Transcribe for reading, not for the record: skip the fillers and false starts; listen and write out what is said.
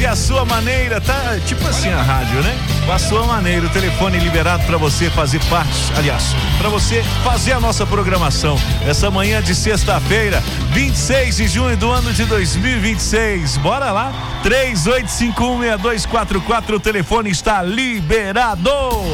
e a sua maneira, tá? Tipo assim a rádio, né? Com a sua maneira, o telefone liberado para você fazer parte, aliás, para você fazer a nossa programação. Essa manhã de sexta-feira, 26 de junho do ano de 2026. Bora lá? 38516244, o telefone está liberado.